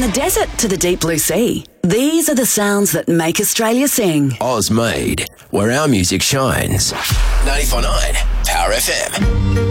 the desert to the deep blue sea, these are the sounds that make Australia sing. Oz made, where our music shines. 94.9 Power FM.